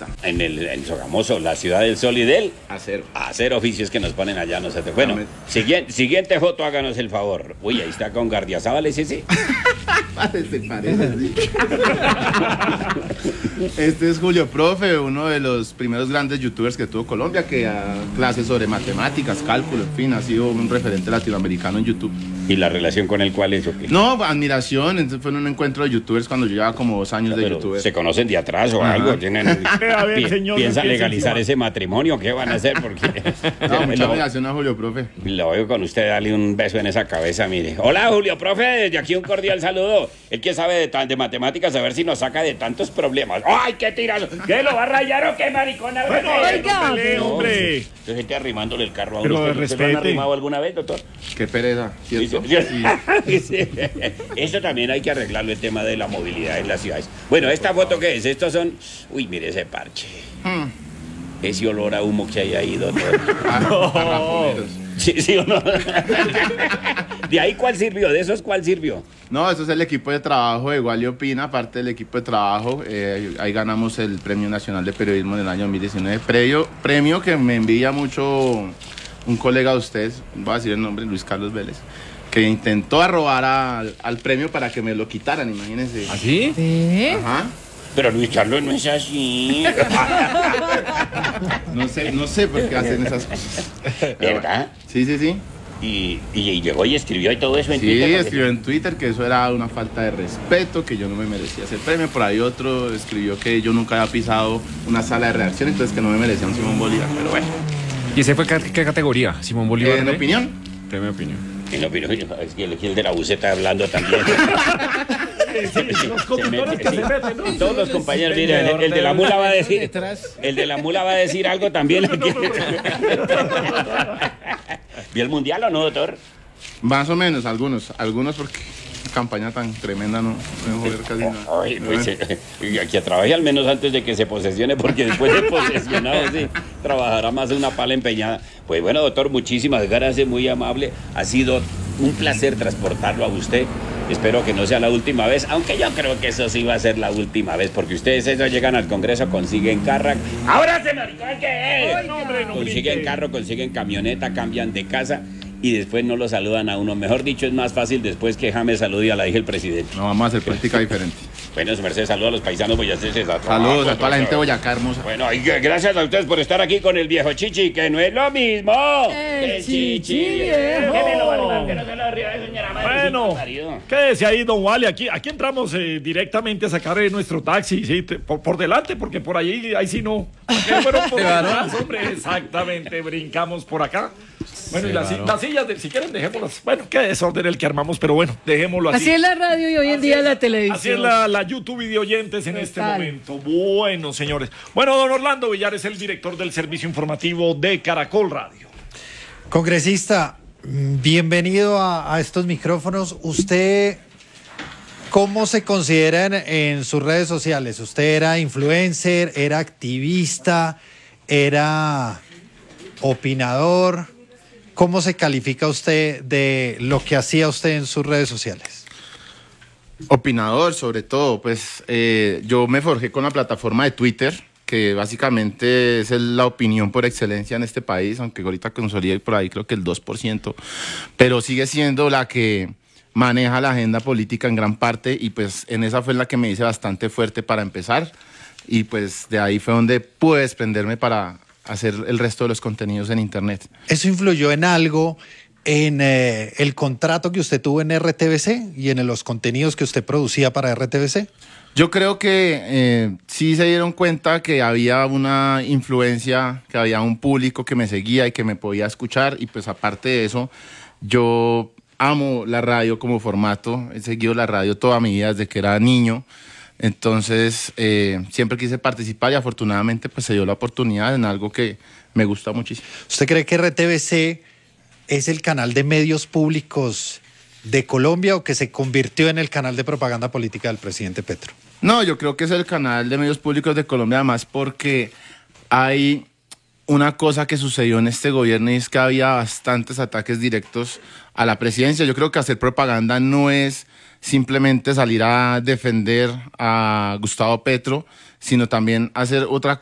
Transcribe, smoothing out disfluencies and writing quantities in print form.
En el Sogamoso, la ciudad del sol y del Acero. hacer oficios que nos ponen allá nosotros. Bueno, siguiente foto, háganos el favor. Uy, ahí está con Gardiazabal, ese sí. Parece, sí. Este es Julio Profe, uno de los primeros grandes youtubers que tuvo Colombia, que da clases sobre matemáticas, cálculo, en fin, ha sido un referente latinoamericano en YouTube. ¿Y la relación con el cual es o qué? No, admiración, entonces fue en un encuentro de youtubers cuando yo llevaba como 2 años de youtuber. ¿Se conocen de atrás o algo? ¿Tienen, A ver, señor, ¿Piensan legalizar encima. ese matrimonio? ¿Qué van a hacer? Porque No, mucha admiración a Julio Profe. lo veo con usted, dale un beso en esa cabeza, mire. Hola, Julio Profe, desde aquí un cordial saludo. El que sabe de matemáticas, a ver si nos saca de tantos problemas. ¡Ay, qué tirazo! ¿Qué lo va a rayar o qué maricona? Bueno, Oiga. no pelee, hombre. Yo gente arrimándole el carro a Pero uno. ¿Usted lo han respete. arrimado alguna vez, doctor? Qué pereza, ¿cierto? Sí. Eso también hay que arreglarlo, el tema de la movilidad en las ciudades. Bueno, ¿esta foto qué es? Estos son... Uy, mire ese parche. Ese olor a humo que hay ahí, doctor. Raponeros. Sí o no. ¿De ahí cuál sirvió? ¿De esos cuál sirvió? No, eso es el equipo de trabajo de Wally Opina, parte del equipo de trabajo. Ahí ganamos el Premio Nacional de Periodismo en el año 2019. Premio que me envidia mucho un colega de ustedes, voy a decir el nombre, Luis Carlos Vélez, que intentó robar al premio para que me lo quitaran, imagínense. ¿Así? ¿Sí? Ajá. Pero Luis Carlos no es así. No sé por qué hacen esas cosas. ¿Verdad? Sí. Y llegó y escribió y todo eso en Sí, Twitter. escribió en Twitter que eso era una falta de respeto, que yo no me merecía ese premio. Por ahí otro escribió que yo nunca había pisado una sala de redacción, entonces que no me merecía un Simón Bolívar. Pero bueno, ¿Y ese fue qué categoría? ¿Simón Bolívar? en opinión, Premio de opinión. En la opinión, es que el de la buceta hablando también. Los conductores que se meten, ¿no? Todos los compañeros, miren, el de la mula va a decir. El de la mula va a decir algo también. ¿Vio el mundial o no, doctor? más o menos, algunos porque campaña tan tremenda no me joder casi nada. Ay, pues, que trabaje al menos antes de que se posesione, porque después de posesionado sí, trabajará más de una pala empeñada. Pues bueno, doctor, muchísimas gracias, muy amable. Ha sido un placer transportarlo a usted. Espero que no sea la última vez, aunque yo creo que eso sí va a ser la última vez, porque ustedes eso llegan al Congreso, consiguen carro. ¡Ahora se maricón qué es! No, hombre, no Consiguen grite. carro, consiguen camioneta, cambian de casa y después no lo saludan a uno. Mejor dicho, es más fácil después que James salude a la hija del presidente. No, vamos a hacer política diferente. Bueno, su merced, saludos a los paisanos boyacenses. Saludos a toda la gente de Boyacá hermosa. Bueno, y gracias a ustedes por estar aquí con el viejo Chichi, que no es lo mismo. El Chichi viejo. Démelo, barba, que no se lo ríe, señora madre. Bueno, Marido. quédese ahí, don Wally. Aquí entramos directamente a sacar nuestro taxi, ¿sí? Por delante, porque por ahí sí no. ¿Qué fueron por detrás, hombre? Exactamente, brincamos por acá. Bueno, y las sillas, si quieren, dejémoslas. Bueno, qué desorden el que armamos, pero bueno, dejémoslo así. Así es la radio y hoy en día la televisión. Así es la YouTube y de oyentes en este Total. momento. Bueno, señores. Bueno, don Orlando Villar es el director del servicio informativo de Caracol Radio. Congresista, bienvenido a estos micrófonos. ¿Usted cómo se considera en sus redes sociales? ¿Usted era influencer, era activista, era opinador? ¿Cómo se califica usted de lo que hacía usted en sus redes sociales? Opinador, sobre todo, pues yo me forjé con la plataforma de Twitter, que básicamente es la opinión por excelencia en este país, aunque ahorita consolida por ahí creo que el 2%, pero sigue siendo la que maneja la agenda política en gran parte y pues en esa fue la que me hice bastante fuerte para empezar y pues de ahí fue donde pude desprenderme para hacer el resto de los contenidos en internet. ¿Eso influyó en algo en el contrato que usted tuvo en RTBC y en los contenidos que usted producía para RTBC? Yo creo que sí se dieron cuenta que había una influencia, que había un público que me seguía y que me podía escuchar y pues aparte de eso, yo amo la radio como formato, he seguido la radio toda mi vida desde que era niño, entonces siempre quise participar y afortunadamente pues se dio la oportunidad en algo que me gusta muchísimo. ¿Usted cree que RTBC es el canal de medios públicos de Colombia o que se convirtió en el canal de propaganda política del presidente Petro? No, yo creo que es el canal de medios públicos de Colombia, además porque hay una cosa que sucedió en este gobierno y es que había bastantes ataques directos a la presidencia. Yo creo que hacer propaganda no es simplemente salir a defender a Gustavo Petro, sino también hacer otra